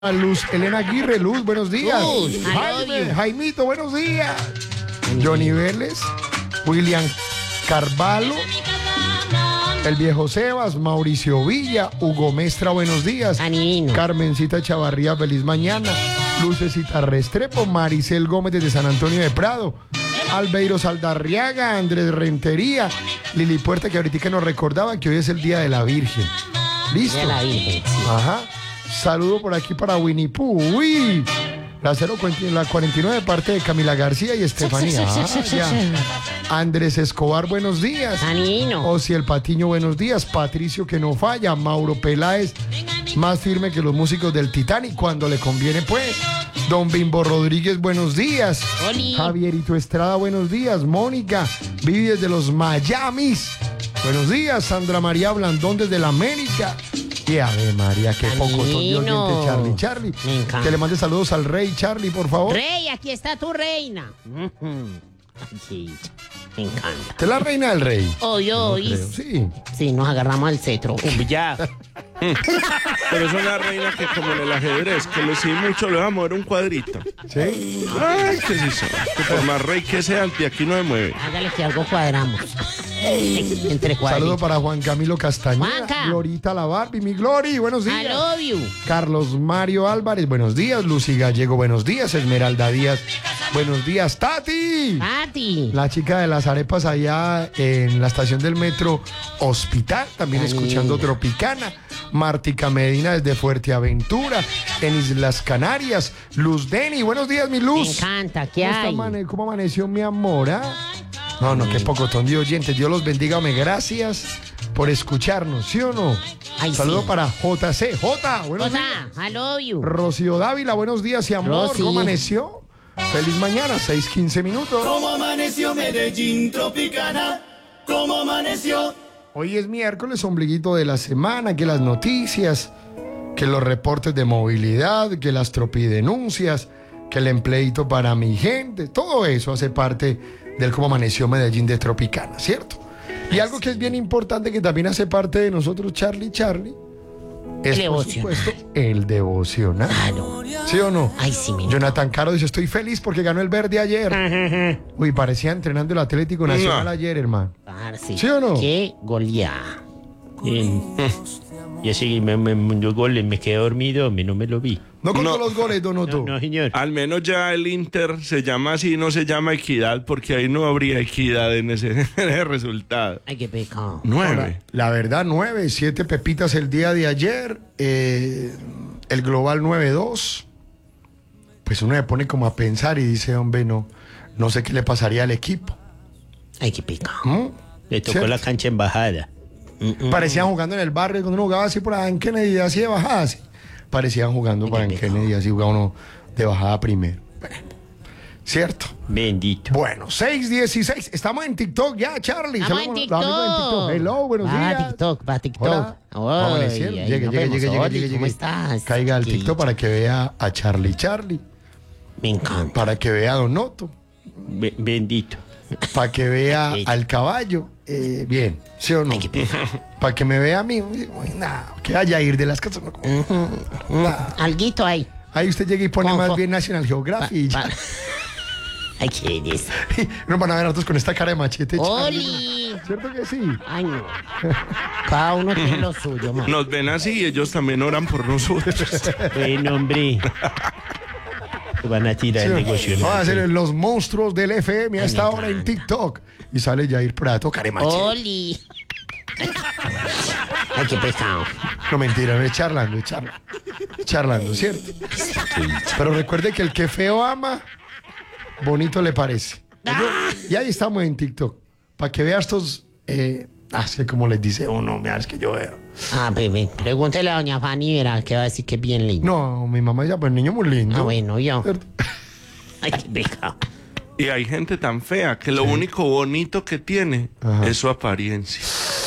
Luz Elena Aguirre. Luz, buenos días. Jaimito, buenos días. Johnny Vélez, William Carvalho, el viejo Sebas, Mauricio Villa, Hugo Mestra, buenos días. Anino. Carmencita Chavarría, feliz mañana. Lucecita Restrepo, Maricel Gómez desde San Antonio de Prado, Albeiro Saldarriaga, Andrés Rentería, Lili Puerta, que ahorita nos recordaba que hoy es el Día de la Virgen. ¿Listo? De la Virgen, sí. Ajá. Saludo por aquí para Winnie Pooh. Uy. La 49 de parte de Camila García y Estefanía. Andrés Escobar, buenos días. Anino. Osiel Patiño, buenos días. Patricio, que no falla. Mauro Peláez, más firme que los músicos del Titanic cuando le conviene, pues. Don Bimbo Rodríguez, buenos días. Oli. Javierito Estrada, buenos días. Mónica, Vivi desde los Miamis. Buenos días. Sandra María Blandón desde la América. Y Ave María, qué poco son Dios gente, Charlie. Me encanta. Que le mande saludos al rey Charlie, por favor. Rey, aquí está tu reina. Ay, sí, me encanta. ¿Usted es la reina del rey? Obvio, Creo, sí. Sí, nos agarramos al cetro. Ya. Pero es una reina que, como en el ajedrez, que le sigue mucho, le va a mover un cuadrito. ¿Sí? Ay, que sí son. Que por más rey que sea, el de aquí no se mueve. Hágale que algo cuadramos. Entre cuadritos. Saludo para Juan Camilo Castañeda. Juanca. Glorita la Barbie, mi Glori, buenos I días. love you. Carlos Mario Álvarez, buenos días. Lucy Gallego, buenos días. Esmeralda Díaz, buenos días. Tati. Pati. La chica de las arepas allá en la estación del metro Hospital, también Ay, escuchando linda. Tropicana. Martica Medina desde Fuerteventura, en Islas Canarias. Luz Deni, buenos días, mi Me Luz. encanta, ¿qué hay? ¿Cómo amaneció mi amor? ¿Ah? No, qué pocotón de oyentes. Dios los bendiga, hombre. Gracias por escucharnos, ¿sí o no? Ay, Saludo sí. para JC. Buenos días. Cosa, I love you. Rocío Dávila, buenos días y amor. Rosy. ¿Cómo amaneció? Feliz mañana, 6:15 minutos. ¿Cómo amaneció Medellín Tropicana? ¿Cómo amaneció? Hoy es miércoles, ombliguito de la semana, que las noticias, que los reportes de movilidad, que las tropidenuncias, que el empleito para mi gente, todo eso hace parte del cómo amaneció Medellín de Tropicana, ¿cierto? Y algo que es bien importante, que también hace parte de nosotros, Charlie, es El por devocional. supuesto el devocional. Claro. ¿Sí o no? Ay, sí, mi Jonathan Caro dice, estoy feliz porque ganó el verde ayer. Uy, parecía entrenando el Atlético Nacional ayer, hermano. parce. ¿Sí o no? Qué goleada. Y así los goles, me quedé dormido, no me lo vi. No contó No. los goles, Donoto. No, señor. Al menos ya el Inter se llama así, no se llama Equidad, porque ahí no habría equidad en ese, en ese resultado. Ay, qué pecado. 9. La verdad, 7 pepitas el día de ayer. El global 9-2. Pues uno se pone como a pensar y dice, hombre, no sé qué le pasaría al equipo. Ay, qué pecado. ¿Mm? Le tocó ¿Cierto? la cancha en bajada. Parecían jugando en el barrio, cuando uno jugaba así por allá en Kennedy, así de bajada, así. Parecían jugando Ay, para qué en pecado. Kennedy, así jugaba uno de bajada primero. Bueno, ¿cierto? Bendito. Bueno, 6:16. Estamos en TikTok ya, Charlie. Estamos en Saludos a los amigos en TikTok. Hello, buenos Va a días. TikTok, va a TikTok. Hola. ¿Cómo amanecieron? Ay, Llegue, nos llegue, vemos. llegue, Oli, llegue. ¿cómo estás? Caiga al Qué TikTok para que vea a Charlie, Me encanta. para que vea a Donoto, Bendito. para que vea Sí. al caballo. Bien, ¿sí o no? Ay, qué pecado. Para que me vea a mí. Nada, que vaya a ir de las casas. No, nada. Alguito ahí. Ahí usted llega y pone Confo. más bien National Geographic y ya. Ay, qué belleza. Nos van a ver a nosotros con esta cara de machete. Charlie. Oli. ¿Cierto que sí? Ay, no. Cada uno tiene lo suyo, man. Nos ven así y ellos también oran por nosotros. Bueno, hombre. Te van a tirar el negocio. Vamos a hacer los monstruos del FM a esta hora en TikTok. Y sale Jair Prato, care machete. Oli. Ay, qué pecado. No, mentira, no es charlando, charlando, ¿cierto? Pero recuerde que el que feo ama, bonito le parece. Y ahí estamos en TikTok. Para que vea estos, así como les dice uno, mira, es que yo veo. Ah, bebé. Pregúntele a doña Fanny, verá que va a decir que es bien lindo. No, mi mamá ya, pues niño muy lindo. Ah, bueno, yo. ¿Cierto? Ay, qué pecado. Y hay gente tan fea que lo único bonito que tiene Ajá. es su apariencia.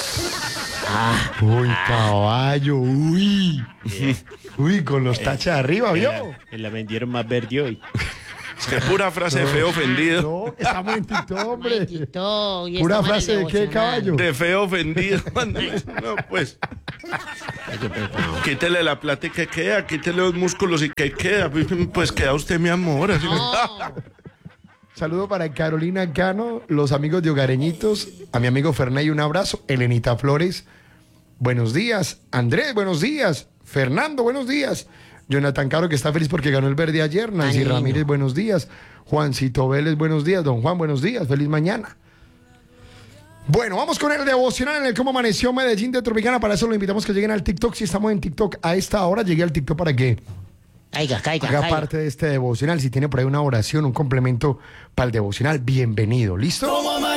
Uy, caballo, uy. Uy, con los taches arriba, ¿vio? Me la vendieron más verde hoy. Es que pura frase de feo ofendido. No, que estamos en TikTok, hombre. TikTok, y Pura esta frase de qué, devocional. caballo. De feo ofendido. No, pues. Quítele la plata y que queda, quítele los músculos y que queda. Pues queda usted mi amor. Así Saludo para Carolina Cano, los amigos de Hogareñitos, a mi amigo Fernay, un abrazo. Elenita Flores, buenos días. Andrés, buenos días. Fernando, buenos días. Jonathan Caro, que está feliz porque ganó el verde ayer. Nancy niño. Ramírez, buenos días. Juancito Vélez, buenos días. Don Juan, buenos días. Feliz mañana. Bueno, vamos con el devocional en el Cómo Amaneció Medellín de Tropicana. Para eso lo invitamos que lleguen al TikTok. Si estamos en TikTok a esta hora, llegué al TikTok para que haga parte de este devocional. Si tiene por ahí una oración, un complemento para el devocional, bienvenido. ¿Listo? ¿Cómo